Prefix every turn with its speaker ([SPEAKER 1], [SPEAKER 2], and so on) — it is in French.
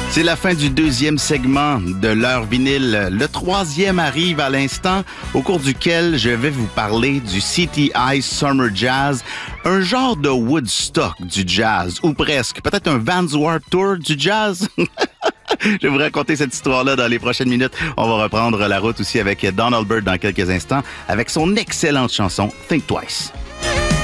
[SPEAKER 1] C'est la fin du deuxième segment de l'heure vinyle. Le troisième arrive à l'instant, au cours duquel je vais vous parler du CTI Summer Jazz, un genre de Woodstock du jazz, ou presque, peut-être un Vans Warped Tour du jazz. Je vais vous raconter cette histoire-là dans les prochaines minutes. On va reprendre la route aussi avec Donald Byrd dans quelques instants, avec son excellente chanson Think Twice.